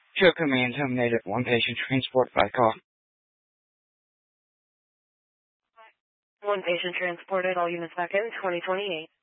Show command terminated. One patient transport by car. One patient transported, all units back in, 2028.